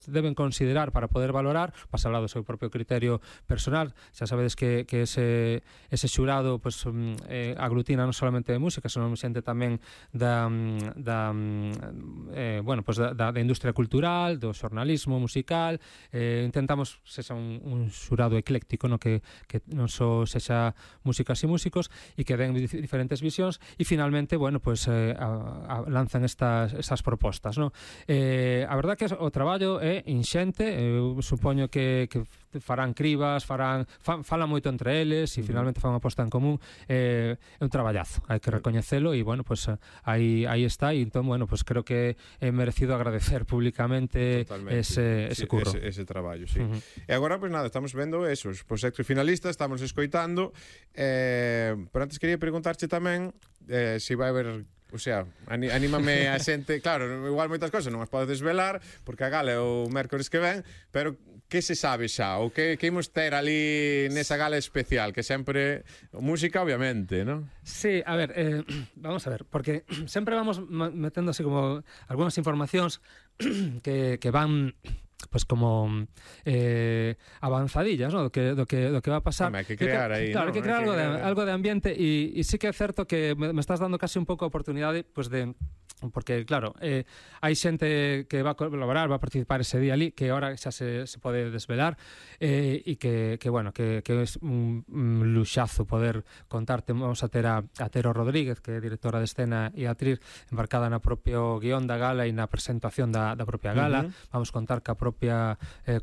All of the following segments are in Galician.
deben considerar para poder valorar, pasa ao lado do seu propio criterio personal. Xa sabedes que ese xurado pues, aglutina non solamente de música, senón xente tamén da industria cultural, do xornalismo musical. Intentamos sexa un xurado ecléctico, no que non só sexa músicas e músicos, e que den diferentes visións, e finalmente, bueno, pues lanzan estas propostas, no? A verdad que o traballo é inxente. Eu supoño que farán cribas, falan moito entre eles e finalmente fan unha posta en común. É un traballazo, hai que recoñecelo, e bueno, pues aí está, e entón, bueno, pues creo que é merecido agradecer públicamente ese curro. Ese traballo, sí. E agora, pues nada, estamos vendo esos proxectos finalistas, estamos escoitando, pero antes quería preguntarche tamén se vai haber... O sea, anímame a xente. Claro, igual moitas cosas non as podes desvelar porque a gala é o mércores que ven, pero que se sabe xa? Ou que imos ter ali nesa gala especial? Que sempre música, obviamente, non? Sí, a ver, vamos a ver, porque sempre vamos metendo así como algunhas informacións que van... pues como avanzadillas, ¿no? do que va a pasar. Hay que crear aí, claro, ¿no? Hay que crear algo de ambiente, y sí que é certo que me estás dando casi un pouco a oportunidade, pues de... Porque, claro, hai xente que va a colaborar, va a participar ese día ali, que ahora xa se pode desvelar, e que bueno, que é un luxazo poder contarte. Vamos a ter a Tero Rodríguez, que é directora de escena e actriz, embarcada na propio guión da gala e na presentación da propia gala. Vamos contar ca propia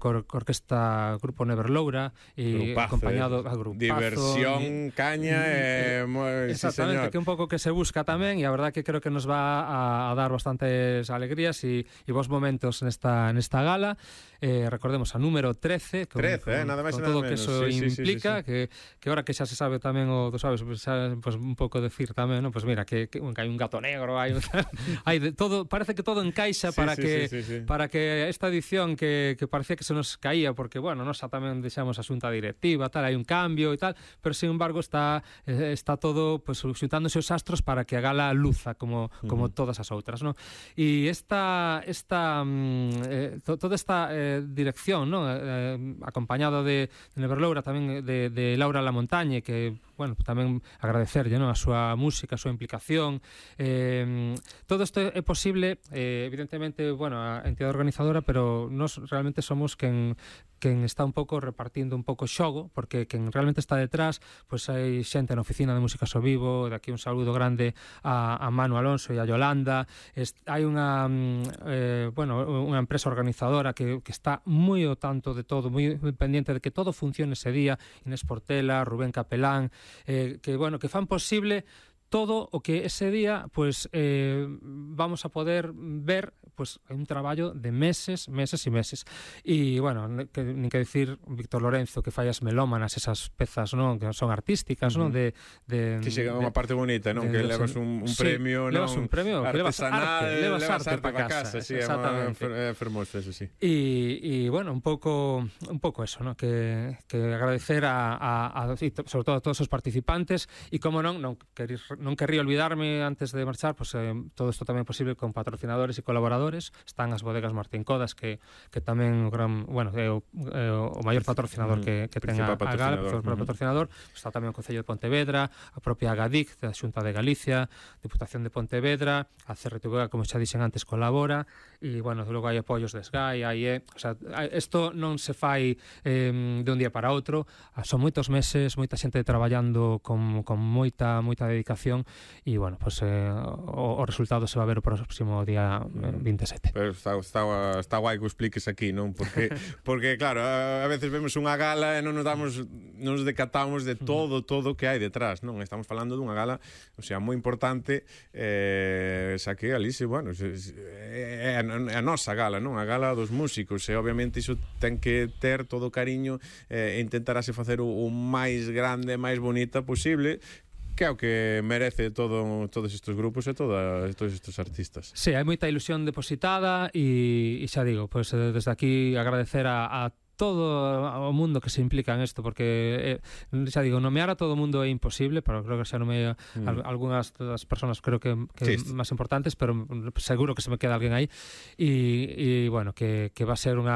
orquesta Grupo Neverloura, e acompañado a grupazo. Diversión, caña, exactamente, que un pouco que se busca tamén, e a verdad que creo que nos va a dar bastantes alegrías e bons momentos nesta gala. Recordemos a número 13, con nada máis con todo o que eso implica. sí. Que ahora que xa se sabe tamén, o tú sabes, pues un pouco decir tamén, ¿no? Pues mira, que hai un gato negro, hai de todo, parece que todo encaixa para que esta edición que parecía que se nos caía, porque, bueno, nós xa tamén deixamos a xunta directiva, tal, hai un cambio e tal, pero sin embargo está todo pues xuntándose os astros para que a gala luza como todas as outras, ¿no? E toda esta dirección, ¿no? Acompañado de Neverloura, tamén de Laura Lamontañe, que, bueno, tamén agradecerlle, ¿no? A súa música, a súa implicación. Todo isto é posible, evidentemente, bueno, a entidade organizadora, pero nós realmente somos quen está un pouco repartindo un pouco xogo, porque quen realmente está detrás, pois hai xente na oficina de música ao vivo. De aquí un saludo grande a Manu Alonso e a Yolanda. Hai unha empresa organizadora que está moi ao tanto de todo, moi pendiente de que todo funcione ese día. Inés Portela, Rubén Capelán, que fan posible todo o que ese día pues vamos a poder ver, pues un traballo de meses e meses. E, bueno, nin que dicir Víctor Lorenzo, que fai as melómanas, esas pezas, non, que son artísticas, non, que chega unha parte bonita, non, que levas un premio, non, levas un premio, artesanal, levas arte para casa. Sí, é fermoso, eso sí. E bueno, un pouco eso, non, que agradecer sobre todo a todos os participantes, e como non querría olvidarme antes de marchar, pues todo isto tamén é posible con patrocinadores e colaboradores. Están as bodegas Martín Codas, que tamén é o maior patrocinador que ten a gala, patrocinador. Está tamén o Concello de Pontevedra, a propia Agadic, da Xunta de Galicia, Diputación de Pontevedra, a CRTV, como xa dixen antes, colabora, e, bueno, logo hai apoios de Sky, o sea, isto non se fai de un día para outro. Son moitos meses, moita xente traballando con moita dedicación, e, bueno, pues o resultado se va a ver o próximo día 27. Pero está guai que o expliques aquí, non? Porque claro, a veces vemos unha gala e non nos decatamos de todo que hai detrás, non? Estamos falando dunha gala, o sea, moi importante, xa que ali, bueno, é a nosa gala, non? A gala dos músicos, e obviamente iso ten que ter todo o cariño e intentarase facer o máis grande, máis bonita posible, que é o que merece todos estes grupos e todos estes artistas. Sí, hai moita ilusión depositada, e xa digo, pues desde aquí agradecer a todo o mundo que se implica en isto, porque xa digo, nomear a todo o mundo é imposible, pero creo que xa nomeei algunhas das persoas creo que máis importantes, pero seguro que se me queda alguén aí, e bueno, que va a ser unha